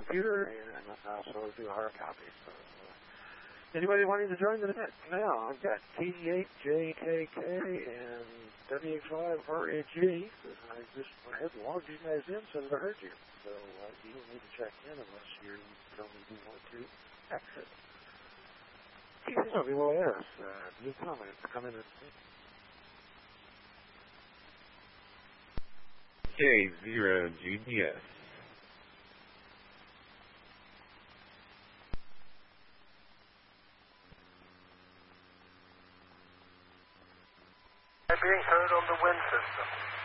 computer, and I also do hard copies. So, anybody wanting to join the net now? I've got TD8JKK and W85RAG. I just went ahead and logged you guys in so that I heard you. So you don't need to check in unless you don't even want to exit. WOS, new comments coming in. K0GDS. Being heard on the wind system.